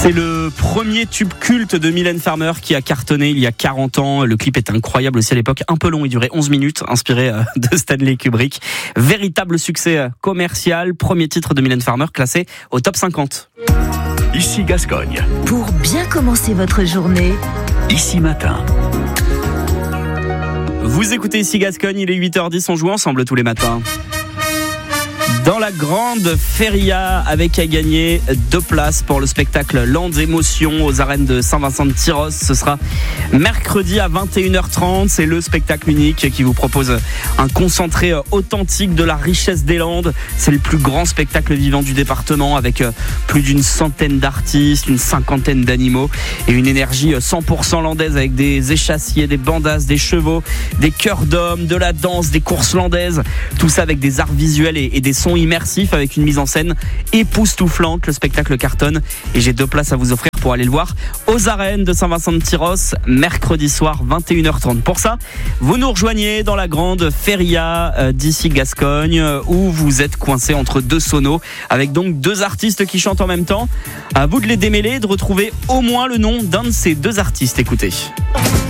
C'est le premier tube culte de Mylène Farmer qui a cartonné il y a 40 ans. Le clip est incroyable aussi à l'époque, un peu long, il durait 11 minutes, inspiré de Stanley Kubrick. Véritable succès commercial, premier titre de Mylène Farmer classé au top 50. Ici Gascogne. Pour bien commencer votre journée, Ici Matin. Vous écoutez Ici Gascogne, il est 8h10, on joue ensemble tous les matins. Dans la grande feria, avec à gagner 2 places pour le spectacle Landes Émotions aux arènes de Saint-Vincent-de-Tyrosse. Ce sera mercredi à 21h30. C'est le spectacle unique qui vous propose un concentré authentique de la richesse des Landes. C'est le plus grand spectacle vivant du département avec plus d'une centaine d'artistes, une cinquantaine d'animaux et une énergie 100% landaise avec des échassiers, des bandasses, des chevaux, des chœurs d'hommes, de la danse, des courses landaises. Tout ça avec des arts visuels et des sons immersif avec une mise en scène époustouflante. Le spectacle cartonne et j'ai 2 places à vous offrir pour aller le voir aux arènes de Saint-Vincent-de-Tyrosse mercredi soir 21h30. Pour ça, vous nous rejoignez dans la grande feria d'Ici Gascogne où vous êtes coincé entre 2 sonos avec donc 2 artistes qui chantent en même temps. À vous de les démêler et de retrouver au moins le nom d'un de ces 2 artistes. Écoutez.